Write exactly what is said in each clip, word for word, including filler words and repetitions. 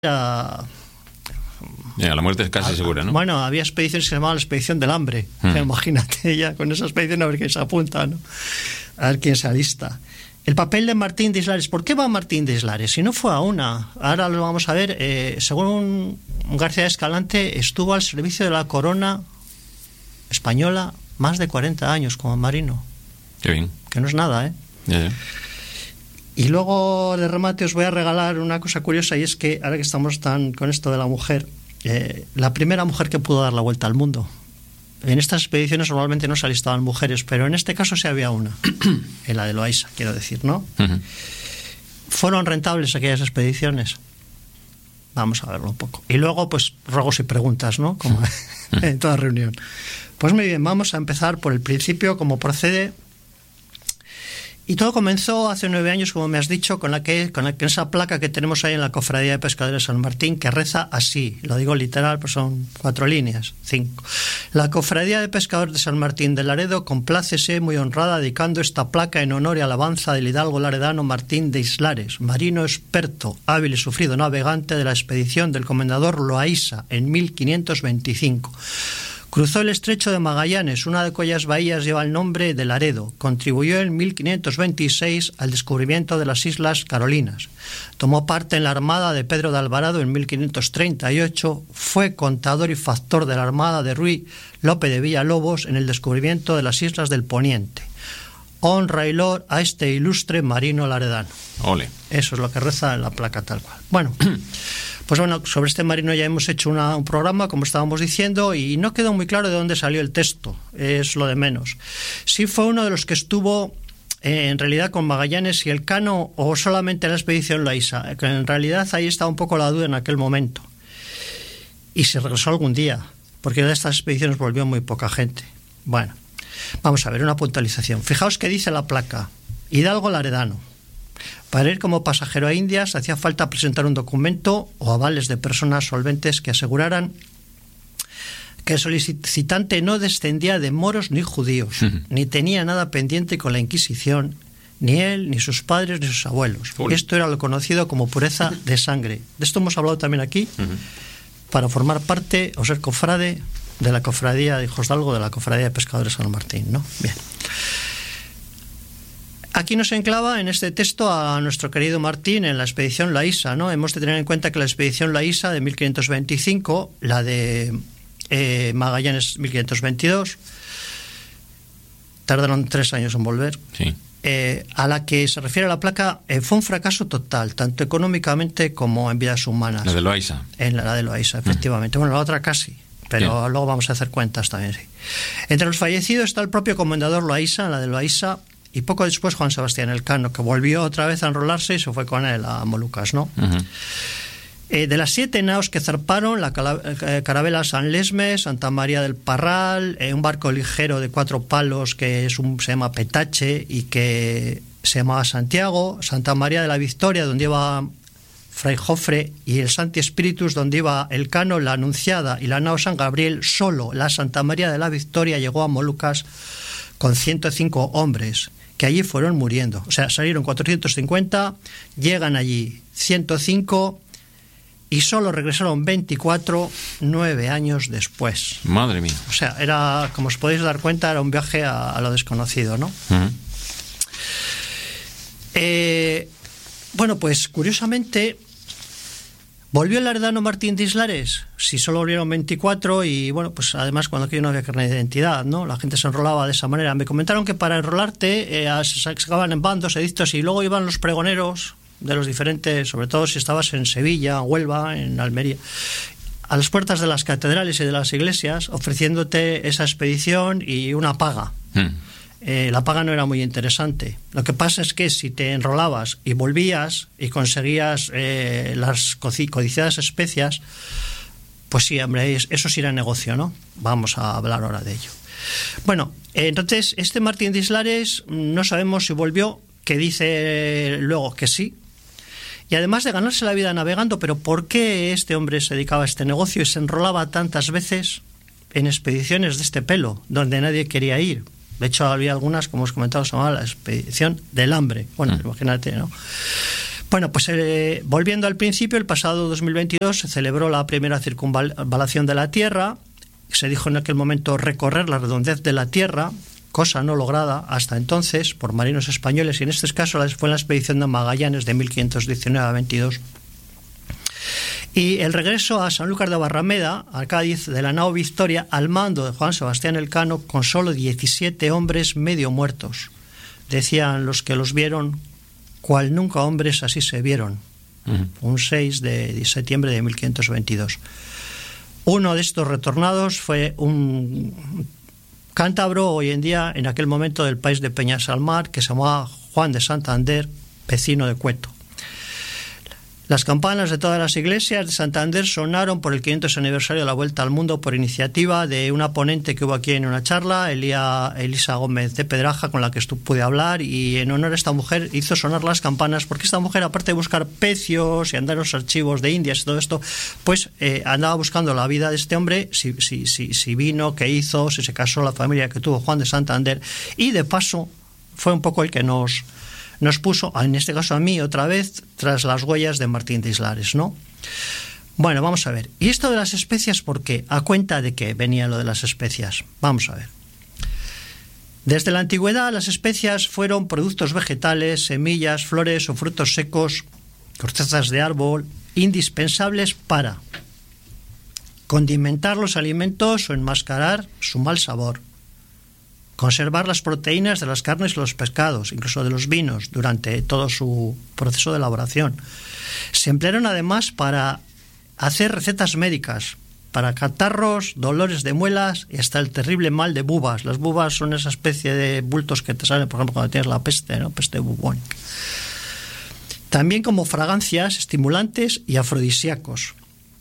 a... Ya, la muerte es casi a, segura, ¿no? Bueno, había expediciones que se llamaban la expedición del hambre. Mm. O sea, imagínate ya con esa expedición a ver quién se apunta, ¿no? A ver quién se alista. El papel de Martín de Islares. ¿Por qué va Martín de Islares? Si no fue a una. Ahora lo vamos a ver. Eh, según García Escalante, estuvo al servicio de la corona española más de cuarenta años como marino. Qué bien. Que no es nada, ¿eh? Ya, ya. Y luego de remate os voy a regalar una cosa curiosa, y es que ahora que estamos tan con esto de la mujer, eh, la primera mujer que pudo dar la vuelta al mundo. En estas expediciones normalmente no se alistaban mujeres, pero en este caso sí había una, en la de Loaysa, quiero decir, ¿no? Uh-huh. ¿Fueron rentables aquellas expediciones? Vamos a verlo un poco. Y luego, pues, ruegos y preguntas, ¿no? Como uh-huh. en toda reunión. Pues muy bien, vamos a empezar por el principio, como procede. Y todo comenzó hace nueve años, como me has dicho, con la que con la, con esa placa que tenemos ahí en la Cofradía de Pescadores de San Martín, que reza así, lo digo literal, pues son cuatro líneas, cinco. La Cofradía de Pescadores de San Martín de Laredo complácese muy honrada dedicando esta placa en honor y alabanza del hidalgo laredano Martín de Islares, marino experto, hábil y sufrido navegante de la expedición del comendador Loaysa en mil quinientos veinticinco. Cruzó el estrecho de Magallanes, una de cuyas bahías lleva el nombre de Laredo. Contribuyó en mil quinientos veintiséis al descubrimiento de las Islas Carolinas. Tomó parte en la armada de Pedro de Alvarado en mil quinientos treinta y ocho. Fue contador y factor de la armada de Ruy Lope de Villalobos en el descubrimiento de las Islas del Poniente. Honra y lor a este ilustre marino laredano. Ole. Eso es lo que reza en la placa tal cual. Bueno... Pues bueno, sobre este marino ya hemos hecho una, un programa, como estábamos diciendo, y no quedó muy claro de dónde salió el texto, es lo de menos. Sí fue uno de los que estuvo eh, en realidad con Magallanes y Elcano, o solamente la expedición Loaysa, que en realidad ahí estaba un poco la duda en aquel momento. Y se regresó algún día, porque de estas expediciones volvió muy poca gente. Bueno, vamos a ver una puntualización. Fijaos que dice la placa, Hidalgo Laredano. Para ir como pasajero a Indias hacía falta presentar un documento o avales de personas solventes que aseguraran que el solicitante no descendía de moros ni judíos, uh-huh. ni tenía nada pendiente con la Inquisición, ni él, ni sus padres, ni sus abuelos. Uy. Esto era lo conocido como pureza de sangre. De esto hemos hablado también aquí, uh-huh. para formar parte o ser cofrade de la cofradía de Hijos de Algo, de la Cofradía de Pescadores San Martín, ¿no? Bien. Aquí nos enclava en este texto a nuestro querido Martín en la expedición Loaysa, ¿no? Hemos de tener en cuenta que la expedición Loaysa de mil quinientos veinticinco, la de eh, Magallanes mil quinientos veintidós, tardaron tres años en volver. Sí. Eh, a la que se refiere la placa, eh, fue un fracaso total, tanto económicamente como en vidas humanas. La de Loaysa. En la, la de Loaysa, efectivamente. Uh-huh. Bueno, la otra casi, pero Bien. Luego vamos a hacer cuentas también, sí. Entre los fallecidos está el propio comendador Loaysa, en la de Loaysa, y poco después Juan Sebastián Elcano, que volvió otra vez a enrolarse y se fue con él a Molucas, ¿no? Uh-huh. Eh, de las siete naos que zarparon, la eh, carabela San Lesme, Santa María del Parral, eh, un barco ligero de cuatro palos que es un, se llama Petache y que se llamaba Santiago, Santa María de la Victoria, donde iba Fray Jofre, y el Santi Spiritus, donde iba Elcano, la Anunciada y la nao San Gabriel. Solo la Santa María de la Victoria llegó a Molucas con ciento cinco hombres, que allí fueron muriendo. O sea, salieron cuatrocientos cincuenta, llegan allí ciento cinco y solo regresaron veinticuatro nueve años después. Madre mía. O sea, era, como os podéis dar cuenta, era un viaje a, a lo desconocido, ¿no? Uh-huh. Eh, bueno, pues curiosamente, ¿volvió el laredano Martín de Islares? Si solo volvieron veinticuatro, y bueno, pues además cuando aquello no había carnet de identidad, ¿no? La gente se enrolaba de esa manera. Me comentaron que para enrolarte eh, se sacaban en bandos, edictos, y luego iban los pregoneros de los diferentes, sobre todo si estabas en Sevilla, Huelva, en Almería, a las puertas de las catedrales y de las iglesias, ofreciéndote esa expedición y una paga. Mm. Eh, la paga no era muy interesante. Lo que pasa es que si te enrolabas y volvías y conseguías eh, las codiciadas especias, pues sí, hombre, eso sí era negocio, ¿no? Vamos a hablar ahora de ello. Bueno, eh, entonces, este Martín de Islares no sabemos si volvió, que dice luego que sí. Y además de ganarse la vida navegando, pero ¿por qué este hombre se dedicaba a este negocio y se enrolaba tantas veces en expediciones de este pelo, donde nadie quería ir? De hecho, había algunas, como os he comentado, se llamaba la expedición del hambre. Bueno, mm. imagínate, ¿no? Bueno, pues eh, volviendo al principio, el pasado dos mil veintidós se celebró la primera circunvalación de la Tierra. Se dijo en aquel momento recorrer la redondez de la Tierra, cosa no lograda hasta entonces por marinos españoles, y en este caso fue en la expedición de Magallanes de mil quinientos diecinueve a veintidós. Y el regreso a Sanlúcar de Barrameda, a Cádiz, de la nao Victoria, al mando de Juan Sebastián Elcano, con solo diecisiete hombres medio muertos. Decían los que los vieron, cual nunca hombres así se vieron. Uh-huh. Un seis de septiembre de mil quinientos veintidós. Uno de estos retornados fue un cántabro, hoy en día, en aquel momento del país de Peñasalmar, que se llamaba Juan de Santander, vecino de Cueto. Las campanas de todas las iglesias de Santander sonaron por el quinientos aniversario de la Vuelta al Mundo por iniciativa de una ponente que hubo aquí en una charla, Elia, Elisa Gómez de Pedraja, con la que pude hablar, y en honor a esta mujer hizo sonar las campanas, porque esta mujer, aparte de buscar pecios y andar en los archivos de Indias y todo esto, pues eh, andaba buscando la vida de este hombre, si, si, si, si vino, qué hizo, si se casó, la familia que tuvo Juan de Santander, y de paso fue un poco el que nos... nos puso, en este caso a mí, otra vez, tras las huellas de Martín de Islares, ¿no? Bueno, vamos a ver. ¿Y esto de las especias por qué? ¿A cuenta de qué venía lo de las especias? Vamos a ver. Desde la antigüedad, las especias fueron productos vegetales, semillas, flores o frutos secos, cortezas de árbol, indispensables para condimentar los alimentos o enmascarar su mal sabor, conservar las proteínas de las carnes y los pescados, incluso de los vinos, durante todo su proceso de elaboración. Se emplearon además para hacer recetas médicas, para catarros, dolores de muelas y hasta el terrible mal de bubas. Las bubas son esa especie de bultos que te salen, por ejemplo, cuando tienes la peste, ¿no? Peste bubónica. También como fragancias, estimulantes y afrodisíacos.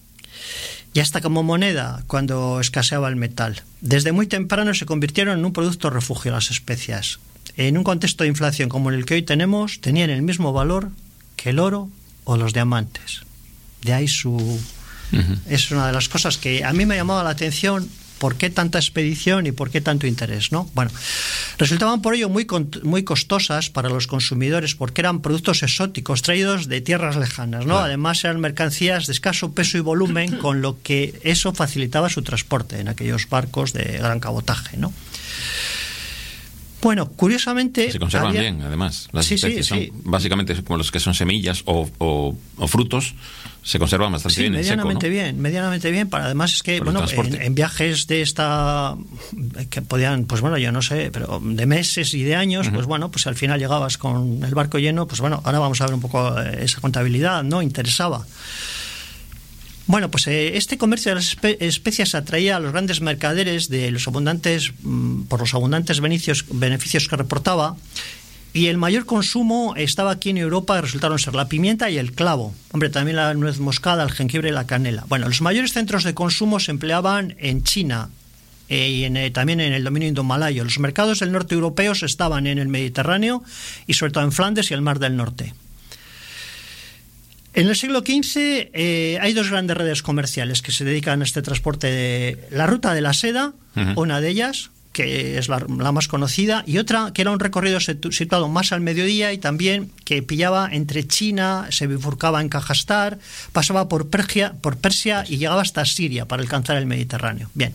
Y hasta como moneda cuando escaseaba el metal. Desde muy temprano se convirtieron en un producto refugio las especias. En un contexto de inflación como el que hoy tenemos, tenían el mismo valor que el oro o los diamantes. De ahí su... Uh-huh. Es una de las cosas que a mí me ha llamado la atención. ¿Por qué tanta expedición y por qué tanto interés, no? Bueno, resultaban por ello muy, muy costosas para los consumidores, porque eran productos exóticos traídos de tierras lejanas, ¿no? Claro. Además eran mercancías de escaso peso y volumen, con lo que eso facilitaba su transporte en aquellos barcos de gran cabotaje, ¿no? Bueno, curiosamente... Se conservan había... bien, además. Las sí, especies sí, son sí. básicamente como los que son semillas o, o, o frutos, se conservan bastante sí, bien en seco, ¿no? medianamente bien, medianamente bien. Para, además es que, por bueno, en, en viajes de esta... que podían, pues bueno, yo no sé, pero de meses y de años, uh-huh. pues bueno, pues al final llegabas con el barco lleno, pues bueno, ahora vamos a ver un poco esa contabilidad, ¿no? Interesaba. Bueno, pues eh, este comercio de las espe- especias atraía a los grandes mercaderes de los abundantes, mmm, por los abundantes beneficios, beneficios que reportaba, y el mayor consumo estaba aquí en Europa, y resultaron ser la pimienta y el clavo. Hombre, también la nuez moscada, el jengibre y la canela. Bueno, los mayores centros de consumo se empleaban en China eh, y en, eh, también en el dominio indomalayo. Los mercados del norte europeos estaban en el Mediterráneo y sobre todo en Flandes y el Mar del Norte. En el siglo quince eh, hay dos grandes redes comerciales que se dedican a este transporte de la ruta de la seda, uh-huh. una de ellas, que es la, la más conocida, y otra que era un recorrido situado más al mediodía y también que pillaba entre China, se bifurcaba en Kazajstán, pasaba por Persia, por Persia y llegaba hasta Siria para alcanzar el Mediterráneo. Bien.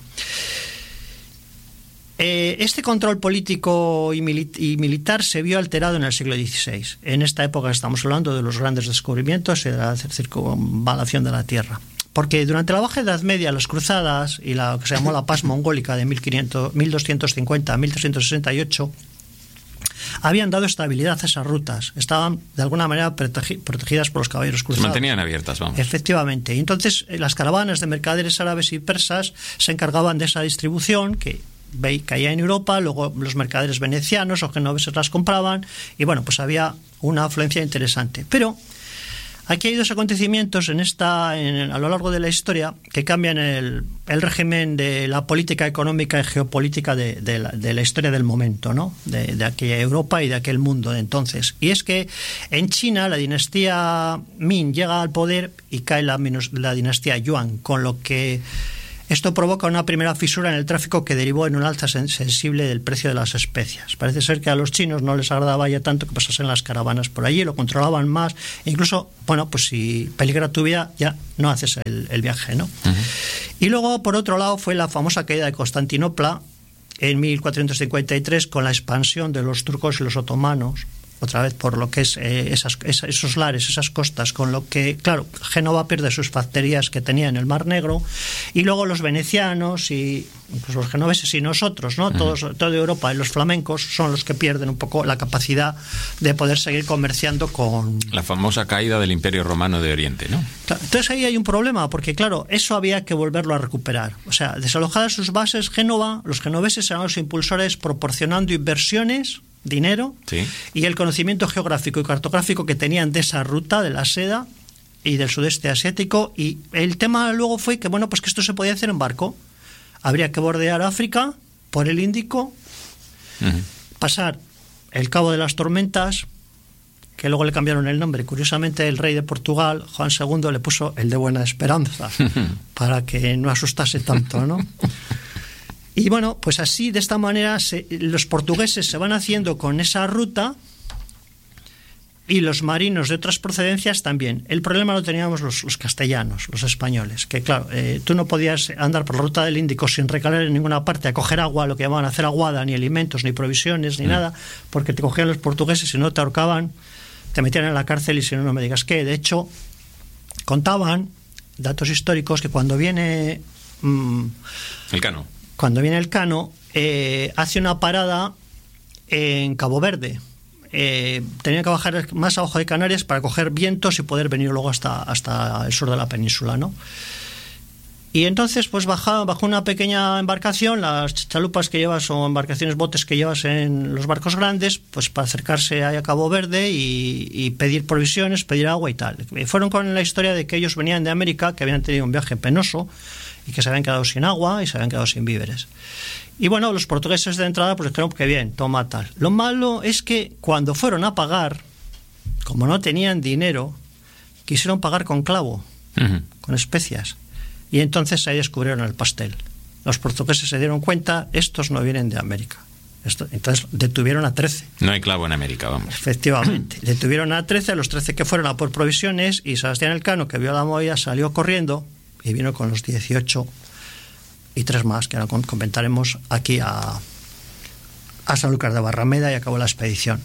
Eh, este control político y, mili- y militar se vio alterado en el siglo dieciséis. En esta época estamos hablando de los grandes descubrimientos y de la circunvalación de la Tierra. Porque durante la Baja Edad Media, las cruzadas y la que se llamó la paz mongólica de mil doscientos cincuenta a mil trescientos sesenta y ocho habían dado estabilidad a esas rutas. Estaban de alguna manera protegi- protegidas por los caballeros cruzados. Se mantenían abiertas, vamos. Efectivamente. Y entonces las caravanas de mercaderes árabes y persas se encargaban de esa distribución que caía en Europa, luego los mercaderes venecianos o genoveses las compraban y bueno, pues había una afluencia interesante. Pero aquí hay dos acontecimientos en esta, en, a lo largo de la historia que cambian el, el régimen de la política económica y geopolítica de, de, la, de la historia del momento, ¿no? De, de aquella Europa y de aquel mundo de entonces. Y es que en China la dinastía Ming llega al poder y cae la, la dinastía Yuan, con lo que Esto provoca una primera fisura en el tráfico que derivó en un alza sensible del precio de las especias. Parece ser que a los chinos no les agradaba ya tanto que pasasen las caravanas por allí, lo controlaban más. E incluso, bueno, pues si peligra tu vida, ya no haces el, el viaje, ¿no? Uh-huh. Y luego, por otro lado, fue la famosa caída de Constantinopla en mil cuatrocientos cincuenta y tres, con la expansión de los turcos y los otomanos, otra vez por lo que es eh, esas, esa, esos lares, esas costas, con lo que, claro, Génova pierde sus factorías que tenía en el Mar Negro, y luego los venecianos y pues los genoveses y nosotros, ¿no? Uh-huh. Todos, toda Europa y los flamencos son los que pierden un poco la capacidad de poder seguir comerciando con... La famosa caída del Imperio Romano de Oriente, ¿no? Entonces ahí hay un problema, porque claro, eso había que volverlo a recuperar. O sea, desalojadas sus bases, Génova, los genoveses eran los impulsores proporcionando inversiones, dinero, sí, y el conocimiento geográfico y cartográfico que tenían de esa ruta de la seda y del sudeste asiático. Y el tema luego fue que, bueno, pues que esto se podía hacer en barco. Habría que bordear África por el Índico, uh-huh, pasar el Cabo de las Tormentas, que luego le cambiaron el nombre. Curiosamente, el rey de Portugal, Juan segundo, le puso el de Buena Esperanza para que no asustase tanto, ¿no? Y bueno, pues así, de esta manera, se, los portugueses se van haciendo con esa ruta y los marinos de otras procedencias también. El problema lo teníamos los, los castellanos, los españoles, que claro, eh, tú no podías andar por la ruta del Índico sin recalar en ninguna parte a coger agua, lo que llamaban hacer aguada, ni alimentos, ni provisiones, ni mm. nada, porque te cogían los portugueses y no te ahorcaban, te metían en la cárcel y si no, no me digas qué. De hecho, contaban datos históricos que cuando viene... Mmm, el Cano. Cuando viene el Cano, eh, hace una parada en Cabo Verde. Eh, tenía que bajar más abajo de Canarias para coger vientos y poder venir luego hasta, hasta el sur de la península, ¿no? Y entonces, pues baja, bajó una pequeña embarcación, las chalupas que llevas o embarcaciones, botes que llevas en los barcos grandes, pues para acercarse ahí a Cabo Verde y, y pedir provisiones, pedir agua y tal. Y fueron con la historia de que ellos venían de América, que habían tenido un viaje penoso y que se habían quedado sin agua y se habían quedado sin víveres. Y bueno, los portugueses de entrada pues dijeron que bien, toma tal. Lo malo es que cuando fueron a pagar, como no tenían dinero, quisieron pagar con clavo, uh-huh, con especias. Y entonces ahí descubrieron el pastel. Los portugueses se dieron cuenta, estos no vienen de América. Esto, entonces detuvieron a trece. No hay clavo en América, vamos. Efectivamente. Detuvieron a trece, a los trece que fueron a por provisiones, y Sebastián Elcano, que vio la movida, salió corriendo y vino con los dieciocho y tres más, que ahora comentaremos aquí a, a Sanlúcar de Barrameda, y acabó la expedición.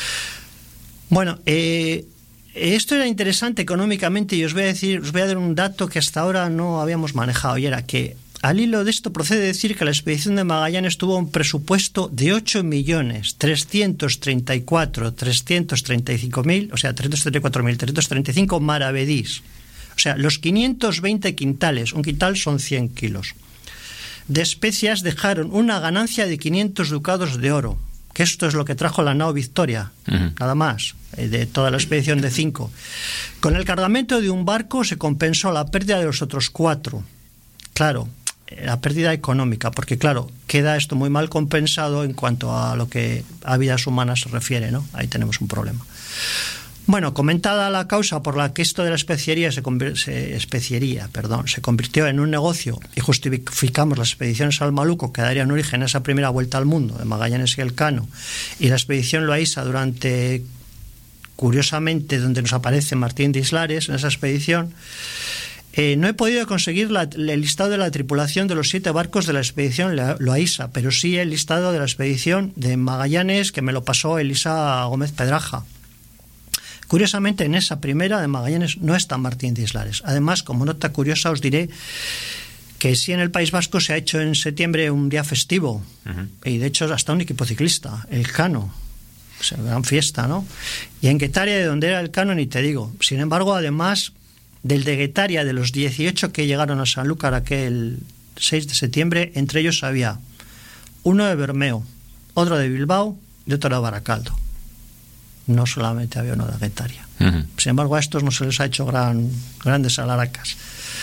Bueno, eh, esto era interesante económicamente, y os voy a decir, os voy a dar un dato que hasta ahora no habíamos manejado, y era que al hilo de esto procede decir que la expedición de Magallanes tuvo un presupuesto de ocho millones trescientos treinta y cuatro mil trescientos treinta y cinco mil, o sea, trescientos treinta y cuatro mil trescientos treinta y cinco maravedís. O sea, los quinientos veinte quintales, un quintal son cien kilos, de especias dejaron una ganancia de quinientos ducados de oro, que esto es lo que trajo la nao Victoria, uh-huh, nada más, de toda la expedición de cinco. Con el cargamento de un barco se compensó la pérdida de los otros cuatro. Claro, la pérdida económica, porque claro, queda esto muy mal compensado en cuanto a lo que a vidas humanas se refiere, ¿no? Ahí tenemos un problema. Bueno, comentada la causa por la que esto de la especiería se, conv- se, especiería, perdón, se convirtió en un negocio y justificamos las expediciones al Maluco que darían origen a esa primera vuelta al mundo de Magallanes y Elcano, y la expedición Loaísa durante, curiosamente, donde nos aparece Martín de Islares en esa expedición, eh, no he podido conseguir la, el listado de la tripulación de los siete barcos de la expedición Loaísa, pero sí el listado de la expedición de Magallanes, que me lo pasó Elisa Gómez Pedraja. Curiosamente, en esa primera de Magallanes no está Martín de Islares. Además, como nota curiosa, os diré que sí, en el País Vasco se ha hecho en septiembre un día festivo, uh-huh, y de hecho hasta un equipo ciclista, el Cano, o sea, gran fiesta, ¿no? Y en Guetaria, de donde era el Cano, ni te digo. Sin embargo, además del de Guetaria, de los dieciocho que llegaron a Sanlúcar aquel seis de septiembre, entre ellos había uno de Bermeo, otro de Bilbao y otro de Baracaldo. No solamente había uno de Guetaria. Uh-huh. Sin embargo, a estos no se les ha hecho gran, grandes alaracas.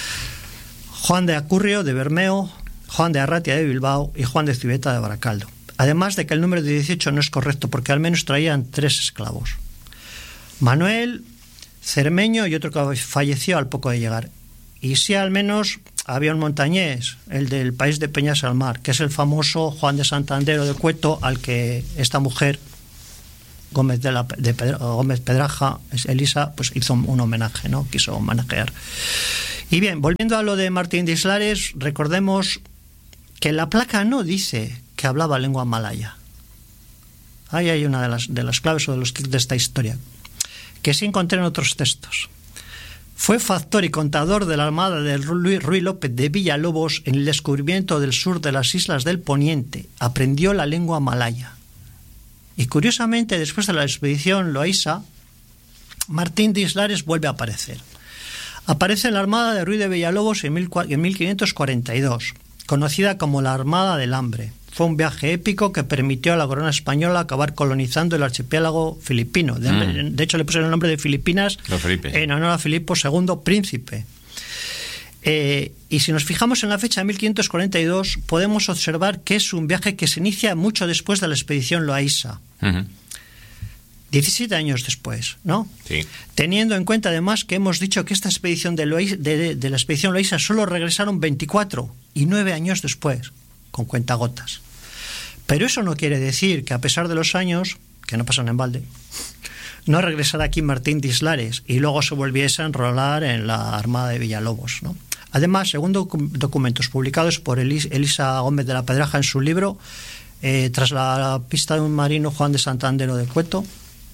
Juan de Acurrio de Bermeo, Juan de Arratia de Bilbao y Juan de Civeta de Baracaldo. Además de que el número de dieciocho no es correcto, porque al menos traían tres esclavos: Manuel, Cermeño y otro que falleció al poco de llegar. y sí al menos había un montañés, el del país de Peñas al Mar, que es el famoso Juan de Santander de Cueto, al que esta mujer, Gómez, de la, de Pedra, Gómez Pedraja, Elisa, pues hizo un homenaje, ¿no? Quiso homenajear. Y bien, volviendo a lo de Martín de Islares, recordemos que la placa no dice que hablaba lengua malaya. Ahí hay una de las, de las claves o de los kits de esta historia, que sí encontré en otros textos. Fue factor y contador de la armada de Luis Ruy López de Villalobos en el descubrimiento del sur de las islas del Poniente. Aprendió la lengua malaya. Y curiosamente, después de la expedición Loaiza, Martín de Islares vuelve a aparecer. Aparece en la armada de Ruy de Villalobos en mil quinientos cuarenta y dos, conocida como la Armada del Hambre. Fue un viaje épico que permitió a la corona española acabar colonizando el archipiélago filipino. De, mm. de hecho, le pusieron el nombre de Filipinas en honor a Filipo segundo, príncipe. Eh, y si nos fijamos en la fecha de mil quinientos cuarenta y dos, podemos observar que es un viaje que se inicia mucho después de la expedición Loaiza. Uh-huh. diecisiete años después, ¿no? Sí. Teniendo en cuenta además que hemos dicho que esta expedición de, Loaiza, de, de la expedición Loaiza solo regresaron veinticuatro y nueve años después, con cuentagotas. Pero eso no quiere decir que a pesar de los años, que no pasan en balde, no regresara aquí Martín de Islares y luego se volviese a enrolar en la Armada de Villalobos, ¿no? Además, según docu- documentos publicados por Elis- Elisa Gómez de la Pedraja en su libro, eh, tras la pista de un marino Juan de Santander de Cueto,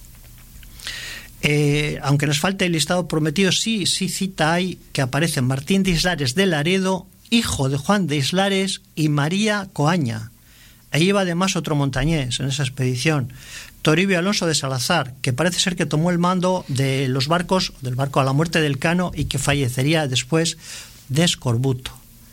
eh, aunque nos falte el listado prometido, sí, sí cita ahí que aparece Martín de Islares de Laredo, hijo de Juan de Islares y María Coaña. Ahí iba además otro montañés en esa expedición, Toribio Alonso de Salazar, que parece ser que tomó el mando de los barcos, del barco a la muerte del Cano, y que fallecería después de escorbuto.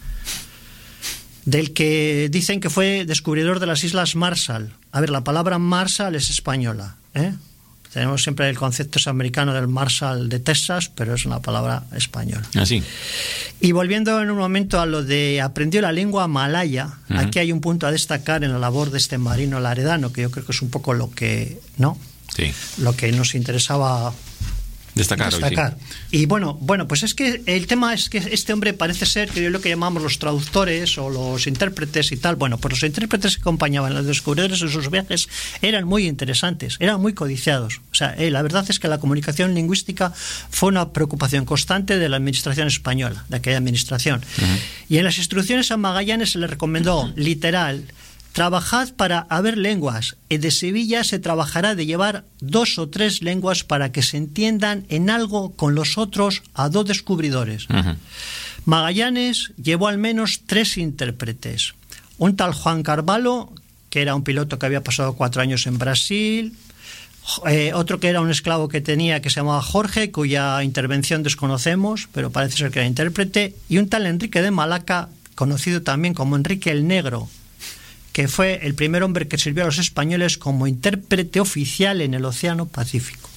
Del que dicen que fue descubridor de las Islas Marshall. A ver, la palabra Marshall es española, ¿eh? Tenemos siempre el concepto americano del Marshall de Texas, pero es una palabra española. Así. Y volviendo en un momento a lo de aprendió la lengua malaya, uh-huh. Aquí hay un punto a destacar en la labor de este marino laredano, que yo creo que es un poco lo que, ¿no? Sí. Lo que nos interesaba destacar. destacar. Hoy, sí. Y bueno, bueno, pues es que el tema es que este hombre parece ser que es lo que llamamos los traductores o los intérpretes y tal. Bueno, pues los intérpretes que acompañaban a los descubridores en sus viajes eran muy interesantes, eran muy codiciados. O sea, eh, la verdad es que la comunicación lingüística fue una preocupación constante de la administración española, de aquella administración. Uh-huh. Y en las instrucciones a Magallanes se le recomendó, literal, trabajad para haber lenguas, y de Sevilla se trabajará de llevar dos o tres lenguas para que se entiendan en algo con los otros a dos descubridores. Uh-huh. Magallanes llevó al menos tres intérpretes. Un tal Juan Carvalho, que era un piloto que había pasado cuatro años en Brasil, eh, otro que era un esclavo que tenía que se llamaba Jorge, cuya intervención desconocemos, pero parece ser que era intérprete, y un tal Enrique de Malaca, conocido también como Enrique el Negro, que fue el primer hombre que sirvió a los españoles como intérprete oficial en el Océano Pacífico.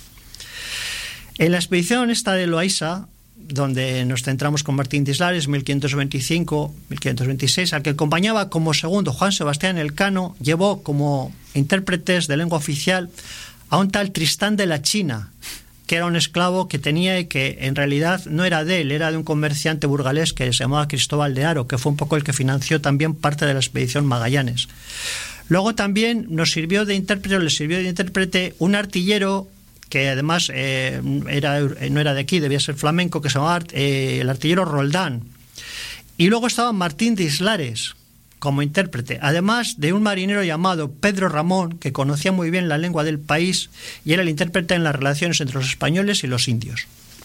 En la expedición esta de Loaiza, donde nos centramos con Martín de Islares, mil quinientos veinticinco a mil quinientos veintiséis, al que acompañaba como segundo Juan Sebastián Elcano, llevó como intérpretes de lengua oficial a un tal Tristán de la China, que era un esclavo que tenía y que en realidad no era de él, era de un comerciante burgalés que se llamaba Cristóbal de Haro, que fue un poco el que financió también parte de la expedición Magallanes. Luego también nos sirvió de intérprete, le sirvió de intérprete un artillero que además eh, era, no era de aquí, debía ser flamenco, que se llamaba eh, el artillero Roldán. Y luego estaba Martín de Islares como intérprete, además de un marinero llamado Pedro Ramón, que conocía muy bien la lengua del país y era el intérprete en las relaciones entre los españoles y los indios.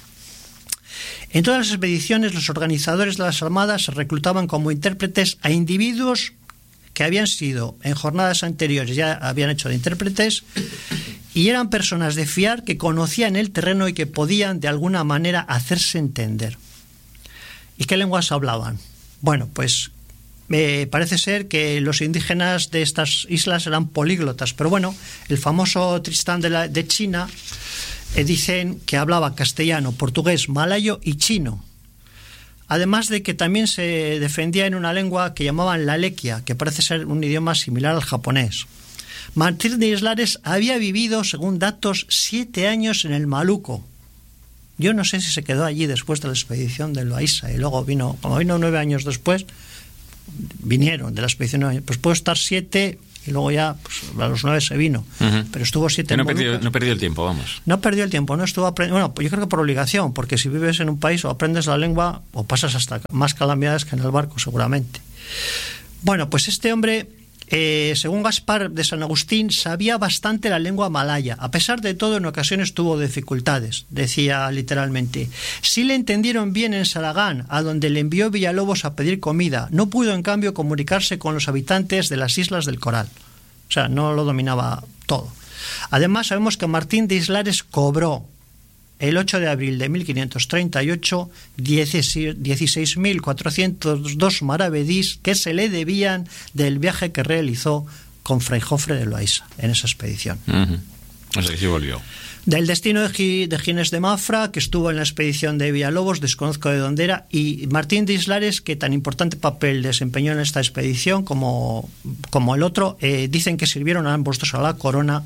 En todas las expediciones, los organizadores de las armadas reclutaban como intérpretes a individuos que habían sido en jornadas anteriores, ya habían hecho de intérpretes, y eran personas de fiar que conocían el terreno y que podían de alguna manera hacerse entender. ¿Y qué lenguas hablaban? Bueno, pues Eh, parece ser que los indígenas de estas islas eran políglotas, pero bueno, el famoso Tristán de, la, de China eh, dicen que hablaba castellano, portugués, malayo y chino. Además de que también se defendía en una lengua que llamaban la lequia, que parece ser un idioma similar al japonés. Martín de Islares había vivido, según datos, siete años en el Maluco. Yo no sé si se quedó allí después de la expedición de Loaysa y luego vino, como vino nueve años después, vinieron de la expedición, pues puedo estar siete y luego ya pues, a los nueve se vino, uh-huh. pero estuvo siete. No perdió, no perdió el tiempo, vamos. No perdió el tiempo, no estuvo aprendiendo. Bueno, yo creo que por obligación, porque si vives en un país o aprendes la lengua o pasas hasta más calamidades que en el barco, seguramente. Bueno, pues este hombre, eh, según Gaspar de San Agustín, sabía bastante la lengua malaya. A pesar de todo, en ocasiones tuvo dificultades. Decía literalmente: sí le entendieron bien en Saragán, a donde le envió Villalobos a pedir comida. No pudo, en cambio, comunicarse con los habitantes de las islas del Coral. O sea, no lo dominaba todo. Además, sabemos que Martín de Islares cobró el ocho de abril de mil quinientos treinta y ocho dieciséis mil cuatrocientos dos maravedís que se le debían del viaje que realizó con Fray Jofre de Loaysa en esa expedición. Uh-huh. O sea que sí volvió. Del destino de, G- de Ginés de Mafra, que estuvo en la expedición de Villalobos, desconozco de dónde era, y Martín de Islares, que tan importante papel desempeñó en esta expedición como, como el otro, eh, dicen que sirvieron a ambos dos a la corona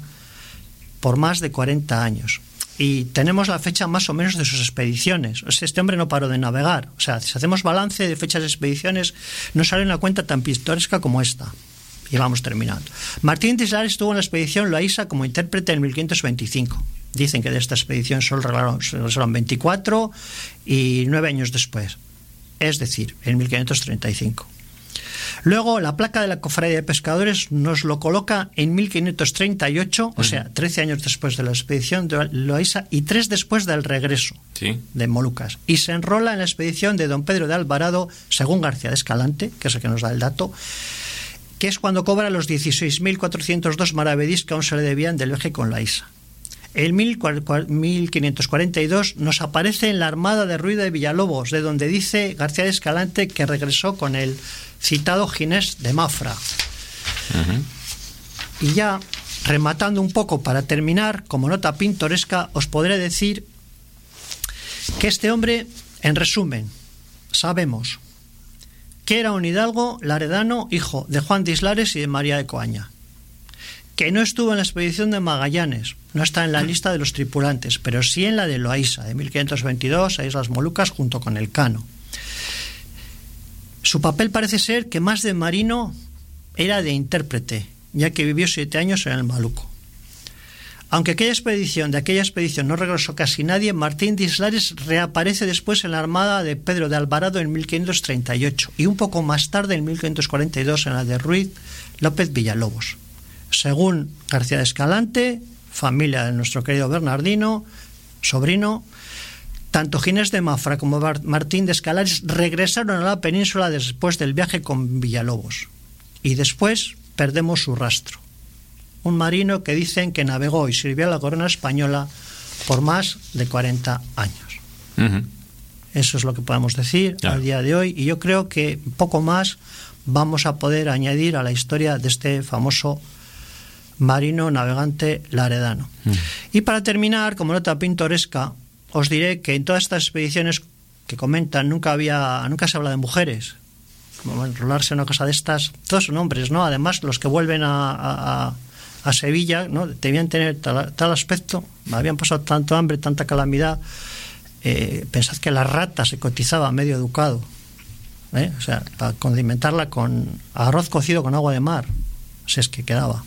por más de cuarenta años. Y tenemos la fecha más o menos de sus expediciones. O sea, este hombre no paró de navegar. O sea, si hacemos balance de fechas de expediciones, no sale una cuenta tan pintoresca como esta. Y vamos terminando. Martín de Islares estuvo en la expedición Loaysa como intérprete en mil quinientos veinticinco. Dicen que de esta expedición solo regresaron veinticuatro y nueve años después. Es decir, en mil quinientos treinta y cinco. Luego, la placa de la Cofradía de Pescadores nos lo coloca en mil quinientos treinta y ocho, uh-huh. o sea, trece años después de la expedición de Loaysa y tres después del regreso ¿Sí? de Molucas. Y se enrola en la expedición de don Pedro de Alvarado, según García de Escalante, que es el que nos da el dato, que es cuando cobra los dieciséis mil cuatrocientos dos maravedís que aún se le debían del viaje con Loaysa. En mil quinientos cuarenta y dos nos aparece en la Armada de Ruy de Villalobos, de donde dice García de Escalante que regresó con el citado Ginés de Mafra. Uh-huh. Y ya, rematando un poco para terminar, como nota pintoresca, os podré decir que este hombre, en resumen, sabemos que era un hidalgo laredano, hijo de Juan de Islares y de María de Coaña, que no estuvo en la expedición de Magallanes, no está en la lista de los tripulantes, pero sí en la de Loaysa, de mil quinientos veintidós, a Islas Molucas, junto con Elcano. Su papel parece ser que más de marino era de intérprete, ya que vivió siete años en el Maluco. Aunque aquella expedición, de aquella expedición no regresó casi nadie, Martín de Islares reaparece después en la Armada de Pedro de Alvarado en mil quinientos treinta y ocho y un poco más tarde, en mil quinientos cuarenta y dos, en la de Ruiz López Villalobos. Según García de Escalante, familia de nuestro querido Bernardino, sobrino, tanto Ginés de Mafra como Martín de Escalares regresaron a la península después del viaje con Villalobos. Y después perdemos su rastro. Un marino que dicen que navegó y sirvió a la corona española por más de cuarenta años. Uh-huh. Eso es lo que podemos decir claro. al día de hoy. Y yo creo que poco más vamos a poder añadir a la historia de este famoso marino navegante laredano. Uh-huh. Y para terminar, como nota pintoresca, os diré que en todas estas expediciones que comentan nunca había, nunca se habla de mujeres. Como enrolarse en una cosa de estas, todos son hombres, ¿no? Además, los que vuelven a, a, a Sevilla, ¿no? Debían tener tal, tal aspecto, habían pasado tanto hambre, tanta calamidad. Eh, pensad que la rata se cotizaba medio educado, ¿eh? O sea, para condimentarla con arroz cocido con agua de mar, si es que quedaba.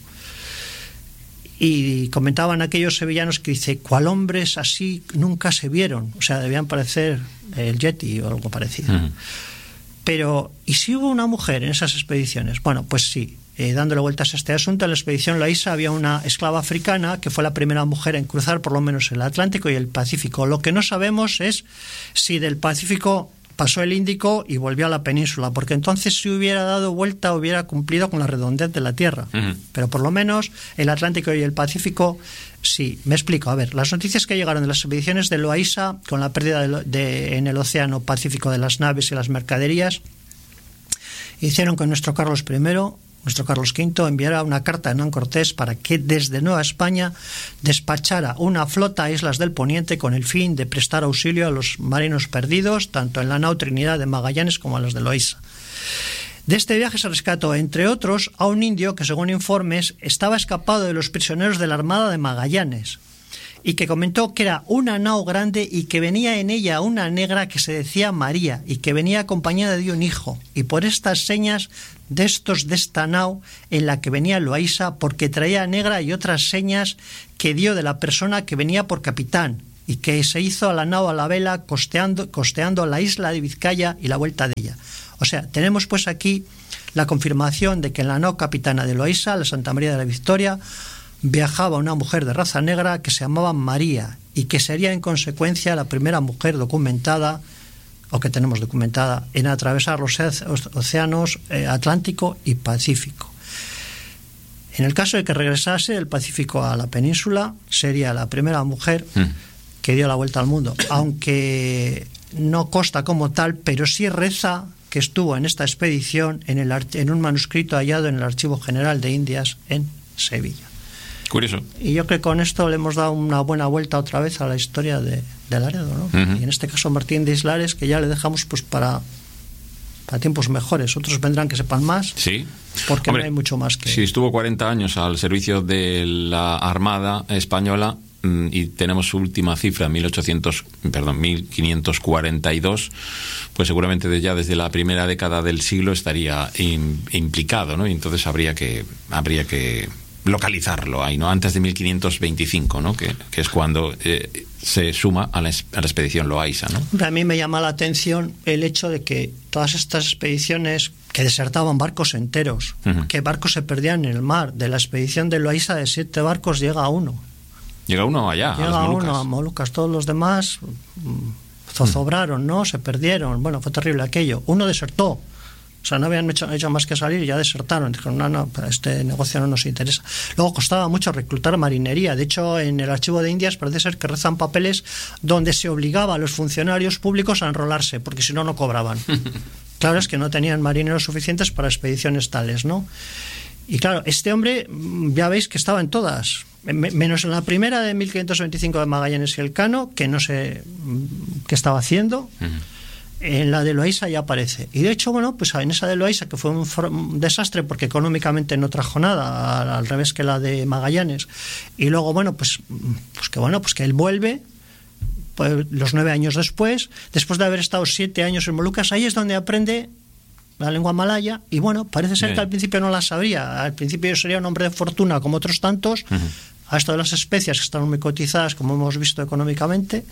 Y comentaban aquellos sevillanos que dice, cuál hombres así nunca se vieron, o sea, debían parecer el Yeti o algo parecido. Uh-huh. Pero, ¿y si hubo una mujer en esas expediciones? Bueno, pues sí, eh, dándole vueltas a este asunto, en la expedición Loaysa había una esclava africana que fue la primera mujer en cruzar por lo menos el Atlántico y el Pacífico. Lo que no sabemos es si del Pacífico pasó el Índico y volvió a la península, porque entonces si hubiera dado vuelta hubiera cumplido con la redondez de la Tierra. Uh-huh. Pero por lo menos el Atlántico y el Pacífico sí. Me explico. A ver, las noticias que llegaron de las expediciones de Loaysa con la pérdida de, de, en el Océano Pacífico de las naves y las mercaderías hicieron que nuestro Carlos primero, nuestro Carlos quinto, enviara una carta a Hernán Cortés para que desde Nueva España despachara una flota a islas del Poniente con el fin de prestar auxilio a los marinos perdidos, tanto en la nao Trinidad de Magallanes como a los de Loaysa. De este viaje se rescató, entre otros, a un indio que, según informes, estaba escapado de los prisioneros de la Armada de Magallanes y que comentó que era una nao grande y que venía en ella una negra que se decía María y que venía acompañada de un hijo, y por estas señas de estos de esta nao en la que venía Loaysa, porque traía negra y otras señas que dio de la persona que venía por capitán y que se hizo a la nao a la vela costeando, costeando la isla de Vizcaya y la vuelta de ella. O sea, tenemos pues aquí la confirmación de que en la nao capitana de Loaysa, la Santa María de la Victoria, viajaba una mujer de raza negra que se llamaba María y que sería en consecuencia la primera mujer documentada, o que tenemos documentada, en atravesar los océanos eh, Atlántico y Pacífico. En el caso de que regresase del Pacífico a la península, sería la primera mujer mm. que dio la vuelta al mundo, aunque no consta como tal, pero sí reza que estuvo en esta expedición en, el, en un manuscrito hallado en el Archivo General de Indias en Sevilla. Curioso. Y yo creo que con esto le hemos dado una buena vuelta otra vez a la historia de, de Laredo, ¿no? Uh-huh. Y en este caso Martín de Islares, que ya le dejamos pues para, para tiempos mejores. Otros vendrán que sepan más. Sí. Porque Hombre, no hay mucho más que... Si estuvo cuarenta años al servicio de la Armada Española y tenemos su última cifra, mil ochocientos, perdón, mil quinientos cuarenta y dos, pues seguramente de ya desde la primera década del siglo estaría in, implicado, ¿no? Y entonces habría que habría que localizarlo ahí, ¿no? Antes de mil quinientos veinticinco, ¿no? Que, que es cuando eh, se suma a la, a la expedición Loaysa, ¿no? A mí me llama la atención el hecho de que todas estas expediciones que desertaban barcos enteros, uh-huh. que barcos se perdían en el mar, de la expedición de Loaysa de siete barcos llega uno. Llega uno allá, llega a las Molucas. uno a Molucas. Todos los demás zozobraron, ¿no? Se perdieron. Bueno, fue terrible aquello. Uno desertó. O sea, no habían hecho, hecho más que salir y ya desertaron. Dijeron, no, no, este negocio no nos interesa. Luego costaba mucho reclutar marinería. De hecho, en el Archivo de Indias parece ser que rezan papeles donde se obligaba a los funcionarios públicos a enrolarse, porque si no, no cobraban. Claro, es que no tenían marineros suficientes para expediciones tales, ¿no? Y claro, este hombre, ya veis que estaba en todas, menos en la primera de mil quinientos veinticinco de Magallanes y Elcano, que no sé qué estaba haciendo. Uh-huh. En la de Loaysa ya aparece. Y de hecho, bueno, pues en esa de Loaysa, que fue un, un desastre porque económicamente no trajo nada, al, al revés que la de Magallanes. Y luego, bueno, pues, pues que bueno, pues que él vuelve, pues, los nueve años después, después de haber estado siete años en Molucas, ahí es donde aprende la lengua malaya, y bueno, parece ser Bien. que al principio no la sabría. Al principio sería un hombre de fortuna como otros tantos, uh-huh. a esto de las especias que están muy cotizadas, como hemos visto económicamente.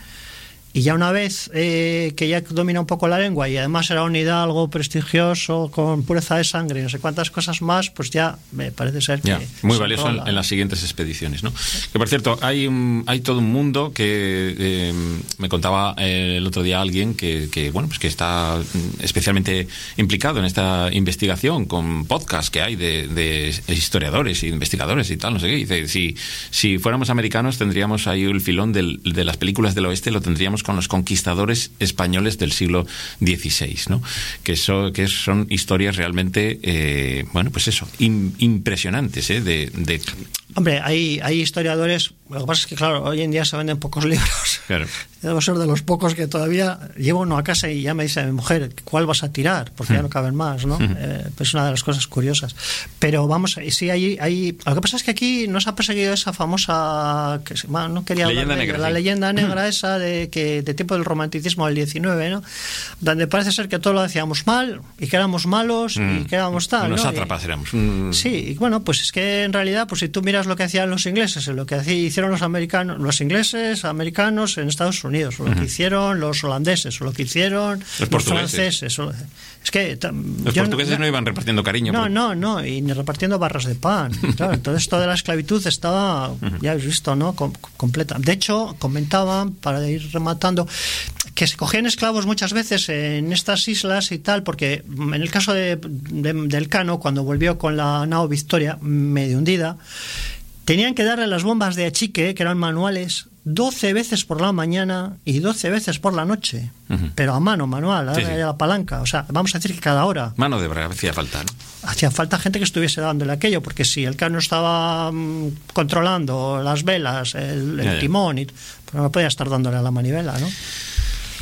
Y ya una vez eh, que ya domina un poco la lengua y además era un hidalgo prestigioso con pureza de sangre y no sé cuántas cosas más, pues ya me parece ser que... Ya, muy valioso en, en las siguientes expediciones, ¿no? Que por cierto, hay, un, hay todo un mundo que eh, me contaba el otro día alguien que, que, bueno, pues que está especialmente implicado en esta investigación con podcasts que hay de, de historiadores e investigadores y tal, no sé qué. Dice, si, si fuéramos americanos tendríamos ahí el filón del, de las películas del oeste, lo tendríamos con los conquistadores españoles del siglo dieciséis, ¿no? Que, so, que son historias realmente, eh, bueno, pues eso, in, impresionantes, ¿eh? De, de... Hombre, hay, hay historiadores, lo que pasa es que, claro, hoy en día se venden pocos libros. Claro. Debo ser de los pocos que todavía llevo uno a casa y ya me dice mi mujer, ¿cuál vas a tirar? Porque mm. ya no caben más, ¿no? Mm. Eh, pues es una de las cosas curiosas. Pero vamos, sí, hay, hay... Lo que pasa es que aquí nos ha perseguido esa famosa... Que, bueno, no quería leyenda hablar de negra, la sí. leyenda negra esa de que de tiempo del romanticismo del diecinueve, ¿no? Donde parece ser que todo lo hacíamos mal y que éramos malos mm. y que éramos tal, Unos ¿no? sátrapas éramos. Mm. Sí, y bueno, pues es que en realidad, pues si tú miras lo que hacían los ingleses, lo que hicieron los americanos, los ingleses, americanos en Estados Unidos, o lo uh-huh. que hicieron los holandeses, o lo que hicieron los, los franceses. O, es que los portugueses no, no iban repartiendo cariño. No, por... no, no, y ni repartiendo barras de pan. Claro, entonces toda la esclavitud estaba, uh-huh. ya habéis visto, ¿no? Com- completa. De hecho, comentaban, para ir rematando, que se cogían esclavos muchas veces en estas islas y tal, porque en el caso de, de, de Elcano, cuando volvió con la nao Victoria medio hundida, tenían que darle las bombas de achique, que eran manuales, doce veces por la mañana y doce veces por la noche. Uh-huh. Pero a mano, manual, sí, sí. la palanca. O sea, vamos a decir que cada hora. Mano de obra hacía falta, ¿no? Hacía falta gente que estuviese dándole aquello, porque si el cano estaba um, controlando las velas, el, el timón, y, pues no podía estar dándole a la manivela, ¿no?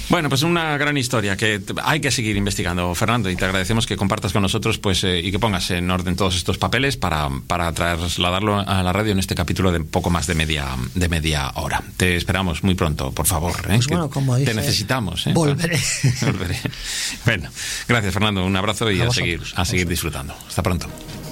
Bueno, pues una gran historia que hay que seguir investigando, Fernando, y te agradecemos que compartas con nosotros pues eh, y que pongas en orden todos estos papeles para, para trasladarlo a la radio en este capítulo de poco más de media de media hora. Te esperamos muy pronto, por favor. ¿eh? Pues bueno, como dije, te necesitamos. ¿eh? Volveré. Volveré. Bueno, gracias, Fernando. Un abrazo y a, a seguir, a seguir disfrutando. Hasta pronto.